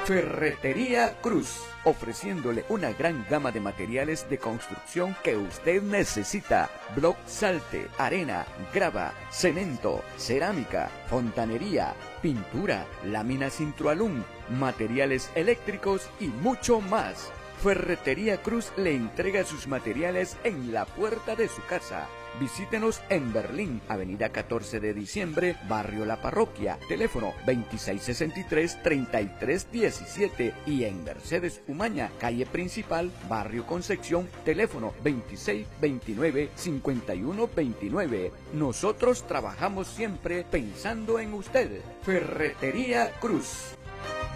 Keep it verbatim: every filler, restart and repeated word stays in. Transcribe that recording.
Ferretería Cruz, ofreciéndole una gran gama de materiales de construcción que usted necesita: bloc, salte, arena, grava, cemento, cerámica, fontanería, pintura, láminas Intrualum, materiales eléctricos y mucho más. Ferretería Cruz le entrega sus materiales en la puerta de su casa. Visítenos en Berlín, avenida catorce de diciembre, barrio La Parroquia, teléfono veintiséis sesenta y tres, treinta y tres diecisiete, y en Mercedes Umaña, calle principal, barrio Concepción, teléfono veintiséis veintinueve, cincuenta y uno veintinueve. Nosotros trabajamos siempre pensando en usted. Ferretería Cruz.